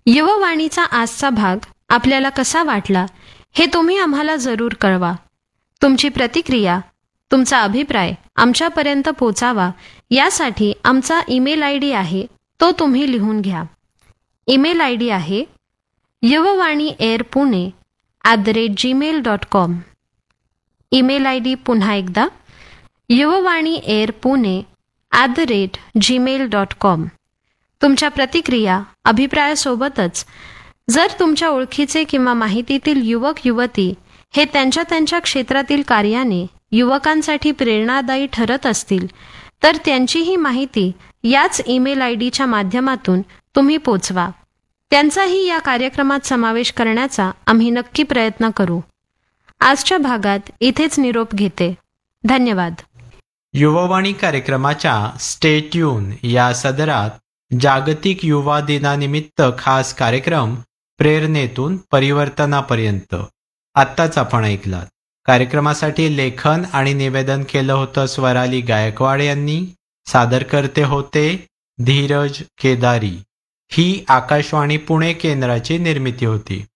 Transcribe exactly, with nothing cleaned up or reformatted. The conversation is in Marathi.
युववाणीचा आजचा भाग आपल्याला कसा वाटला हे तुम्ही आम्हाला जरूर कळवा. तुमची प्रतिक्रिया, तुमचा अभिप्राय आमच्यापर्यंत पोचावा यासाठी आमचा ईमेल आय डी आहे, तो तुम्ही लिहून घ्या. ईमेल आय डी आहे Yuvvani air Pune at the rate Gmail dot com. Email I D पुन्हा एकदा Yuvvani air Pune at the rate Gmail dot com. तुमच्या प्रतिक्रिया, अभिप्रायासोबतच जर तुमच्या ओळखीचे किंवा माहितीतील युवक युवती हे त्यांच्या त्यांच्या क्षेत्रातील कार्याने युवकांसाठी प्रेरणादायी ठरत असतील तर त्यांचीही माहिती याच ईमेल आय डीच्या माध्यमातून तुम्ही पोचवा. त्यांचाही या कार्यक्रमात समावेश करण्याचा आम्ही नक्की प्रयत्न करू. आजच्या भागात इथेच निरोप घेते. धन्यवाद. युववाणी कार्यक्रमाच्या स्टे ट्यून या सदरात जागतिक युवा दिनानिमित्त खास कार्यक्रम प्रेरणेतून परिवर्तनापर्यंत आत्ताच आपण ऐकलात. कार्यक्रमासाठी लेखन आणि निवेदन केलं होतं स्वराली गायकवाड यांनी. सादरकर्ते होते धीरज केदारी. ही आकाशवाणी पुणे केंद्राची निर्मिती होती.